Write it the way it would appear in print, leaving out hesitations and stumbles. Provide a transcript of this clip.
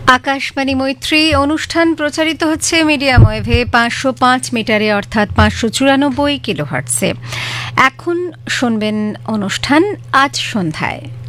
আকাশবাণী মৈত্রী অনুষ্ঠান প্রচারিত হচ্ছে মিডিয়াম ওয়েভে 505 মিটারে অর্থাৎ 594 কিলোহার্টজে। এখন শুনবেন অনুষ্ঠান আজ সন্ধ্যায়।